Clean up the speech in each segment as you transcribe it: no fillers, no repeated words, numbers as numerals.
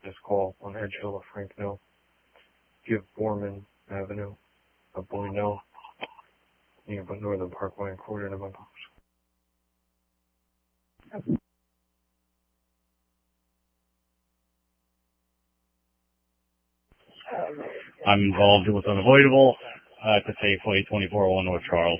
This call on Edge Hill of Frankville. Give Borman Avenue a Bueno near Northern Parkway and quarter to my post. I'm involved with Unavoidable at the Safeway 2401 North Charles.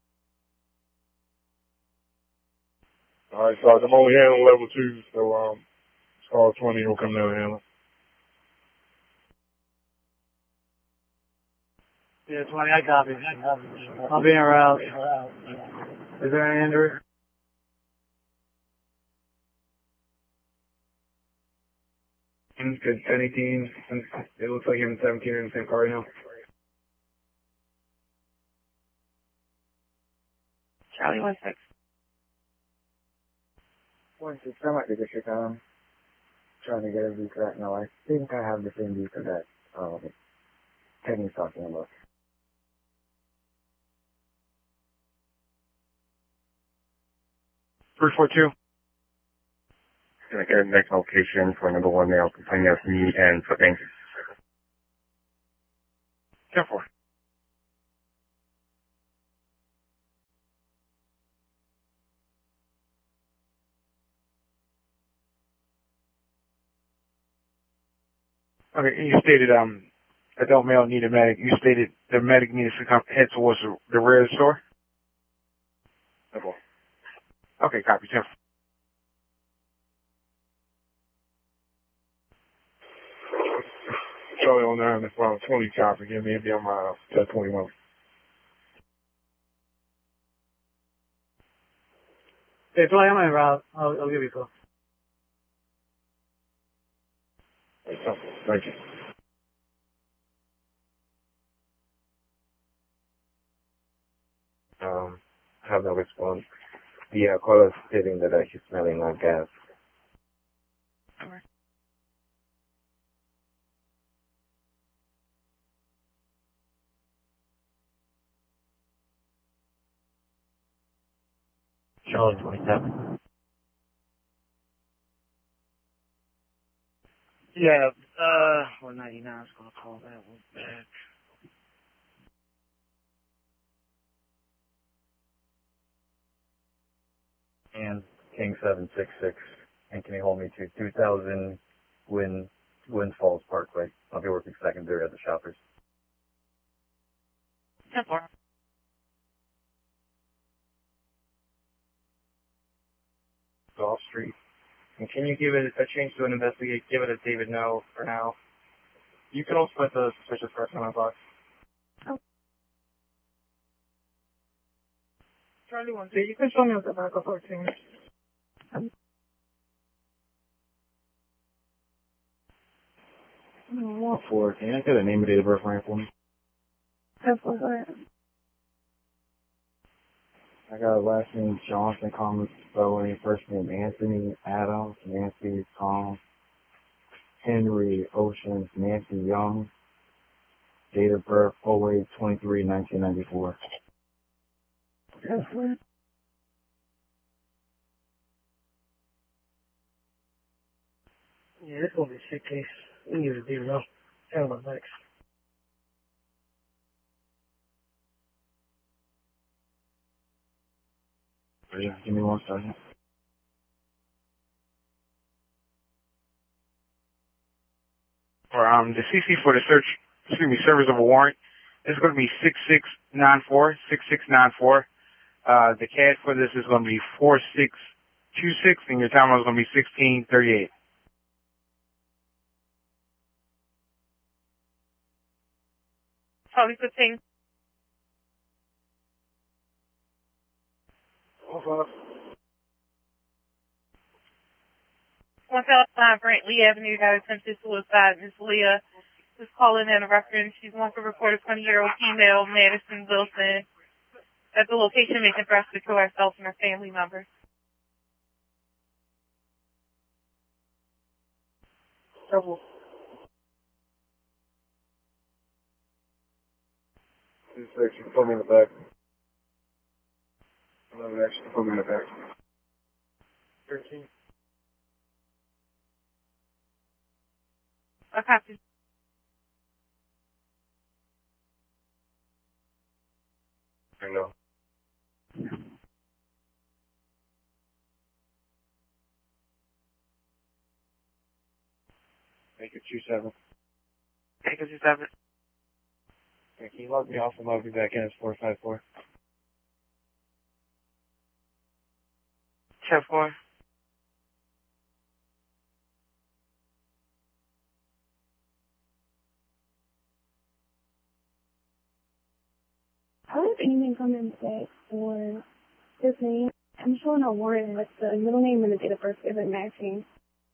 Alright, so I'm only handling level 2, so call 20 will come down and handle. Yeah, 20, I copy. I'll be en route. Is there an Andrew? Good 1018. It looks like him and 17 are in the same car right now. Charlie 16. 16, I might be district. Trying to get a visa that. No, I think I have the same visa that Penny's talking about. First 42. Can I get a next location for number 1 male complaining of me and flipping? 10-4. Okay, you stated adult male needed medic. You stated the medic needs to head towards the rear of the store? 10-4. Okay, copy, 10-4. Charlie on 9, that's 20 copy. Give me a be on my 1021. Hey, 20, I'm en route. I'll give you a call. Thank you. Have no response. The caller is stating that she's smelling gas. Over. Charlie 27. Yeah, 199 is going to call that one back. And King 766. And can you hold me to 2000 Wind Falls Parkway? I'll be working secondary at the Shoppers. 10-4. Golf Street. And can you give it a change to an investigate? Give it a David no for now. You can also put the suspicious person on my box. Oh. Charlie 1, so you can show me the back of 14. What for? Can I get a name and date of birth right for me? 10-4, go ahead. I got a last name Johnson, common spelling, first name Anthony, Adams, Nancy, Tom, Henry, Oceans, Nancy Young, date of birth 08/23/1994. Yeah, this going to be a shit case. We need to do real. Tell them next. Yeah, give me 1 second. For the CC for the service of a warrant is going to be 6694. The CAD for this is going to be 4626, and your timer is going to be 1638. Charlie 15. Okay. 1005 Brantley Avenue got attempted suicide. Miss Leah is calling in a reference. She's one for report a 20-year-old female, Madison Wilson, at the location making threats to kill herself and her family members. Trouble. This section, put me in the back. Another action, put me in the back. 13. A copy. I know. Make it 27. Take us to 7. Can you log me off and log me back in as 454? 10-4. How did anything come in today for his name? I'm showing a warrant with the middle name and the date of birth isn't matching.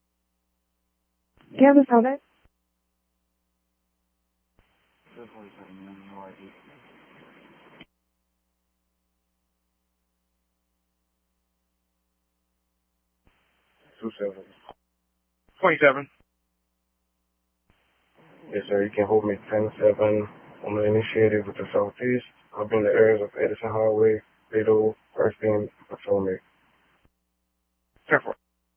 Do you have this on it? No ID. Two 7. 27. Yes, sir. You can hold me 10-7. I'm initiated with the Southeast. I'll be in the areas of Edison Highway, Beetle, First Beam, Potomac. 10-4.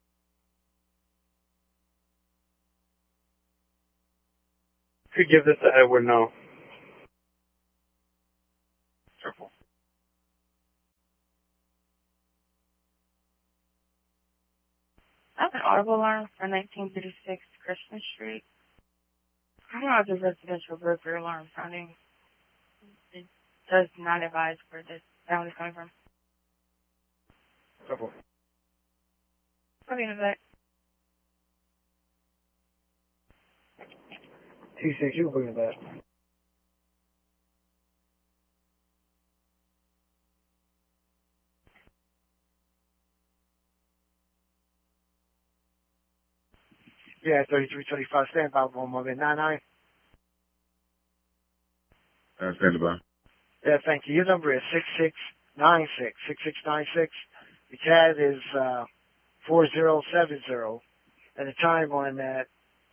Could give this to Edward now. 10-4. I have an audible alarm for 1936 Christmas Street. I don't know if the residential burglary alarm sounding. It does not advise where the sound is coming from. 10-4. Putting it back. T6, you bring it back. Yeah, 3325. Stand by 1 moment. 99. Stand by. Yeah, thank you. Your number is 6696. 6696. The CAD is 4070. And the time on that,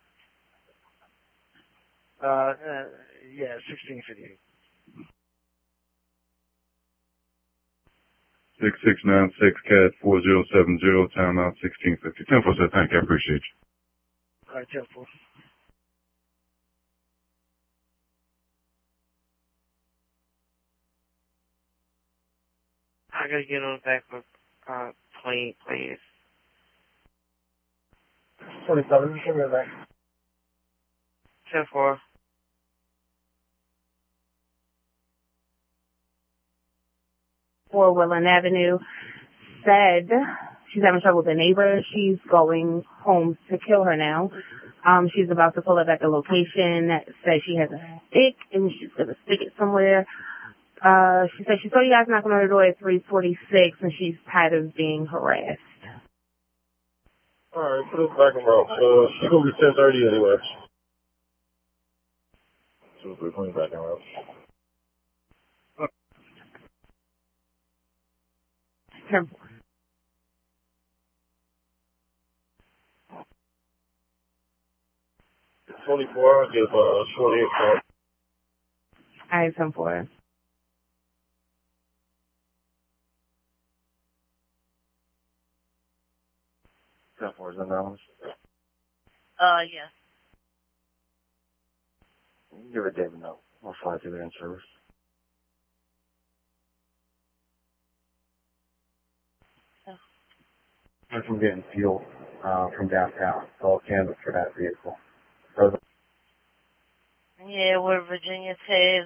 1658. 6696 CAD 4070, time out 1650. 10-4, sir. Thank you. I appreciate you. All right, 10-4. I gotta get on the back for plane, please. 27, give me that. 10-4. For Welland Avenue said she's having trouble with a neighbor. She's going home to kill her now. She's about to pull up at the location. Says she has a stick and she's gonna stick it somewhere. She said she saw you guys knocking on her door at 3:46 and she's tired of being harassed. Alright, put us back in route. She's gonna be 10:30 anyway. So we're putting back in route. Her 24, I'll give 28 call. I have some for her. $10-4 $10. Yeah. Give it David now. I'll fly to the in-service. I'm from getting fuel from downtown, so I'll canvas for that vehicle. So Yeah, where Virginia Tez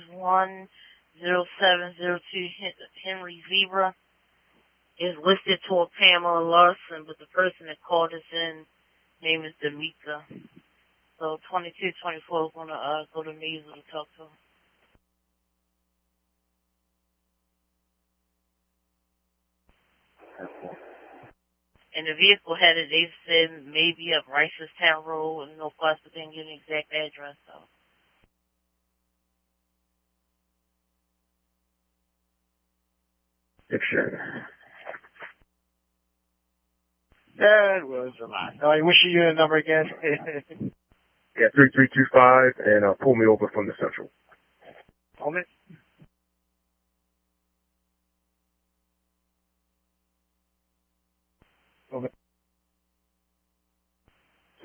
10702 Henry Zebra is listed toward Pamela Larson, but the person that called us in name is D'Amica. So 2224 is going to go to Mazel to talk to her. And the vehicle headed, they said maybe up Ricerstown Road and no plus, but didn't give an exact address, so. picture. That was a lot. All right, what's your unit number again? Yeah, 3325, and pull me over from the central. Moment.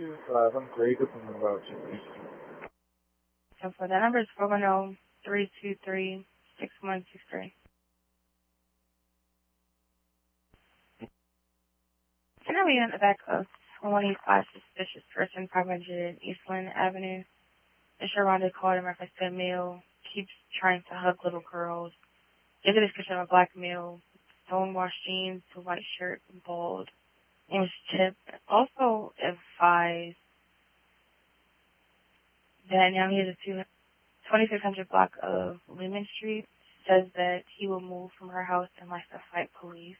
2-5. I'm Greg. I'm about 2 weeks. So for that number is 410-323-6163. Can I read on the back of 185 suspicious person, 500 Eastland Avenue? The Sharonda called in reference to a male, keeps trying to hug little girls. Give a description of a black male, stone-washed jeans, a white shirt, bald. Name is Chip. Also advised that now he has a 2600 block of Lehman Street. Says that he will move from her house and likes to fight police.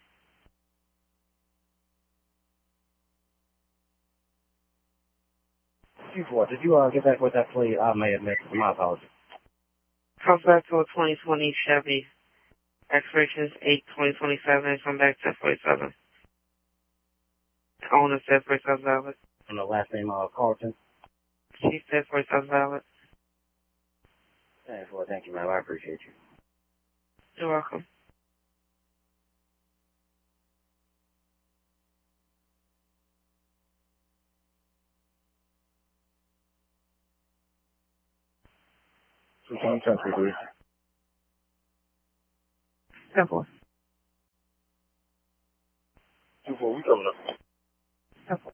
Did you get back with that plea? I may have missed. My apologies. Comes back to a 2020 Chevy. Expiration is 8/2027. Come back 10/47. Owner said 47 valid. And the last name, Carlton. She said 47 valid. Well, thank you, ma'am. I appreciate you. You're welcome. So can you transfer, please? Simple. 2-4, we coming up. Simple.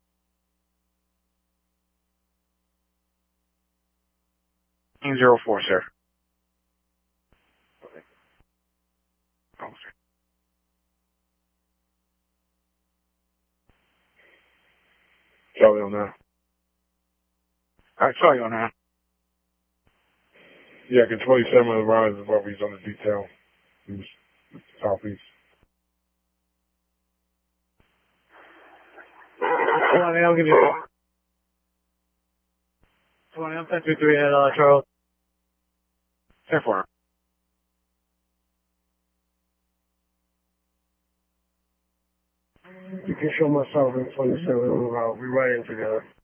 King 04, sir. Okay. Oh, sir. Charlie on that. I saw you on that. Yeah, can 27 of the rise is what he's on the detail. He's southeast. Come on, man. I'll give you a call. 20, I'm 1023 at Charles. 10-4. You can show myself in 27. We're riding together.